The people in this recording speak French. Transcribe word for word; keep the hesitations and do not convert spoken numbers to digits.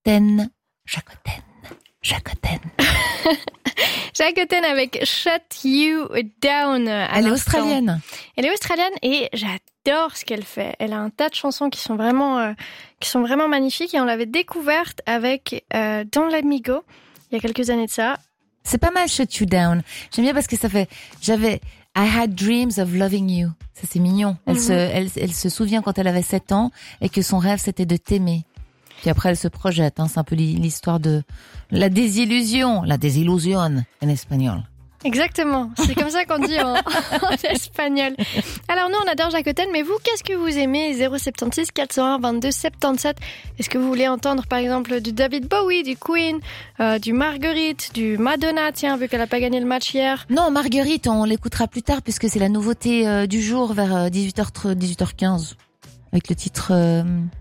Jacoten, Jacoten, Jacoten. Jacoten avec Shut You Down. Elle est australienne. Elle est australienne et j'adore ce qu'elle fait. Elle a un tas de chansons qui sont vraiment, euh, qui sont vraiment magnifiques et on l'avait découverte avec euh, Don't Let Me Go il y a quelques années de ça. C'est pas mal Shut You Down. J'aime bien parce que ça fait, j'avais I had dreams of loving you. Ça c'est mignon. Elle mm-hmm. se, elle, elle se souvient quand elle avait sept ans et que son rêve c'était de t'aimer. Puis après elle se projette. Hein, c'est un peu l'histoire de la désillusion, la désillusion en espagnol. Exactement. C'est comme ça qu'on dit en, en espagnol. Alors nous, on adore Jacoten, mais vous, qu'est-ce que vous aimez? zéro sept six quatre zéro un vingt-deux soixante-dix-sept. Est-ce que vous voulez entendre, par exemple, du David Bowie, du Queen, euh, du Marguerite, du Madonna, tiens, vu qu'elle a pas gagné le match hier? Non, Marguerite, on l'écoutera plus tard, puisque c'est la nouveauté euh, du jour, vers dix-huit heures, dix-huit heures quinze, avec le titre... Euh